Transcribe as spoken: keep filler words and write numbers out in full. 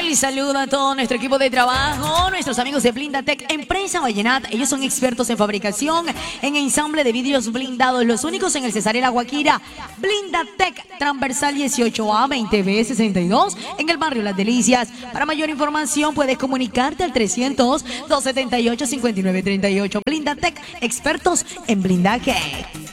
El saludo a todo nuestro equipo de trabajo, nuestros amigos de Blindatec, empresa Vallenat. Ellos son expertos en fabricación, en ensamble de vidrios blindados, los únicos en el Cesarel Guaquira. Blindatec, transversal dieciocho A veinte B sesenta y dos, en el barrio Las Delicias. Para mayor información puedes comunicarte al trescientos, doscientos setenta y ocho, cincuenta y nueve treinta y ocho. Blindatec, expertos en blindaje.